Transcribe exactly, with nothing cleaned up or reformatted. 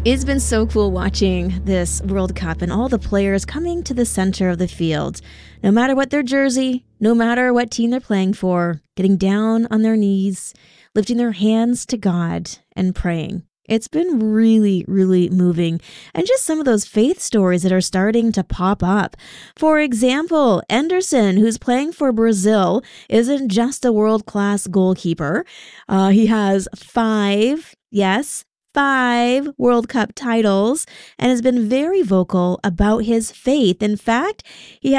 It's been so cool watching this World Cup and all the players coming to the center of the field. No matter what their jersey, no matter what team they're playing for, getting down on their knees, lifting their hands to God and praying. It's been really, really moving. And just some of those faith stories that are starting to pop up. For example, Anderson, who's playing for Brazil, isn't just a world-class goalkeeper. Uh, he has five, yes, five World Cup titles and has been very vocal about his faith. In fact, he